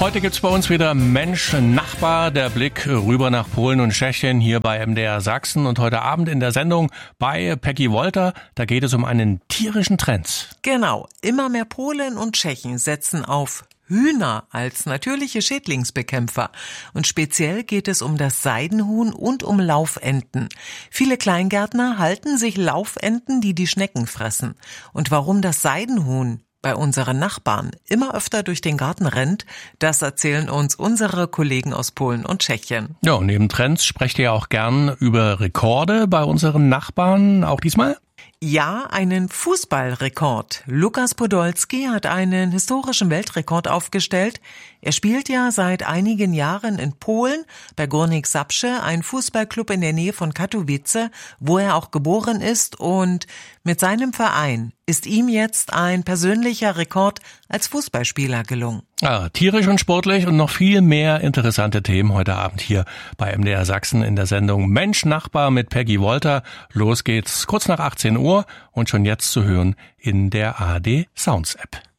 Heute gibt's bei uns wieder Mensch, Nachbar, der Blick rüber nach Polen und Tschechien hier bei MDR Sachsen. Und heute Abend in der Sendung bei Peggy Wolter, da geht es um einen tierischen Trend. Genau, immer mehr Polen und Tschechen setzen auf Hühner als natürliche Schädlingsbekämpfer. Und speziell geht es um das Seidenhuhn und um Laufenten. Viele Kleingärtner halten sich Laufenten, die die Schnecken fressen. Und warum das Seidenhuhn bei unseren Nachbarn immer öfter durch den Garten rennt, das erzählen uns unsere Kollegen aus Polen und Tschechien. Ja, und neben Trends sprecht ihr auch gern über Rekorde bei unseren Nachbarn, auch diesmal? Ja, einen Fußballrekord. Lukas Podolski hat einen historischen Weltrekord aufgestellt. Er spielt ja seit einigen Jahren in Polen bei Górnik Zabrze, ein Fußballclub in der Nähe von Katowice, wo er auch geboren ist. Und mit seinem Verein ist ihm jetzt ein persönlicher Rekord als Fußballspieler gelungen. Ja, tierisch und sportlich und noch viel mehr interessante Themen heute Abend hier bei MDR Sachsen in der Sendung Mensch, Nachbar mit Peggy Wolter. Los geht's kurz nach 18 Uhr und schon jetzt zu hören in der ARD Sounds App.